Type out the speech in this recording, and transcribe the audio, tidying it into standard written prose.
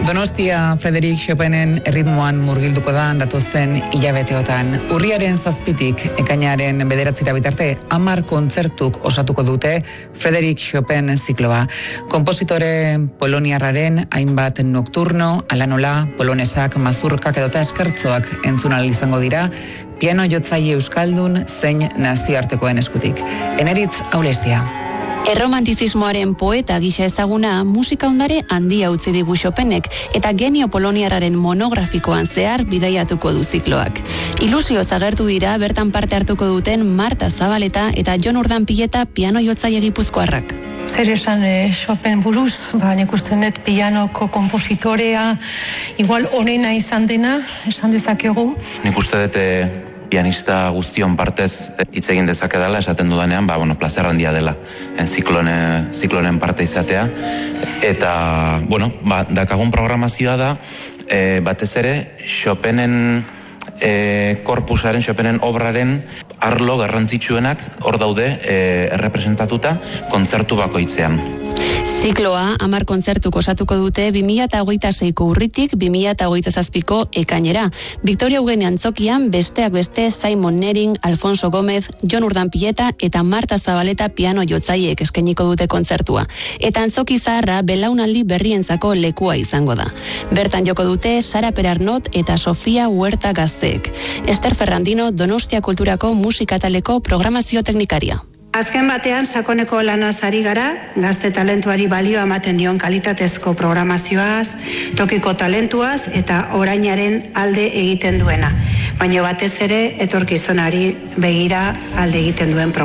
Donostia Frederik Chopinen erritmoan murgilduko da datozen hilabeteotan. Urriaren 7tik ekainaren 9 bitarte 10 kontzertuk osatuko dute Frederik Chopin zikloa. Konpositore poloniarraren hainbat nokturno, ala nola, polonesak, mazurkak edota eskertzoak entzun ahal izango dira, piano jotzaile euskaldun zein nazioartekoen eskutik. Eneritz Aulestia. Erromantizismoaren poeta gisa ezaguna, musika ondare handia utzi digu Chopinek eta genio poloniarraren monografikoan zehar bidaiatuko du zikloak. Ilusioz agertu dira bertan parte hartuko duten Marta Zabaleta eta Jon Urdanpileta piano jotzaile gipuzkoarrak. Zer esan Chopin buruz, nik uste dut pianoko kompositorea igual onena izan dena, esan dezakegu. Nik uste dut pianista guztion partez hitz egin dezakedala, esaten dudanean, plazer handia dela ziklonen parte izatea. Eta, dakagun programazioa da, batez ere, Chopinen korpusaren, Chopinen obraren arlo garrantzitsuenak hor daude errepresentatuta kontzertu bakoitzean. Zikloa 10 kontzertuk osatuko dute 2026ko urritik 2027ko ekainera. Victoria Eugenia Antzokian besteak beste Simon Nering, Alfonso Gómez, Jon Urdanpileta eta Marta Zabaleta piano jotzaileek eskainiko dute kontzertua. Eta Antzoki zaharra belaunaldi berrientzako lekua izango da. Bertan joko dute Sara Perarnot eta Sofia Huerta gazteek. Ester Ferrandino, Donostia Kulturako musikataleko programazio teknikaria. Azken batean sakoneko lanaz ari gara, gazte talentuari balioa ematen dion kalitatezko programazioaz, tokiko talentuaz eta orainaren alde egiten duena. Baina batez ere etorkizunari begira alde egiten duen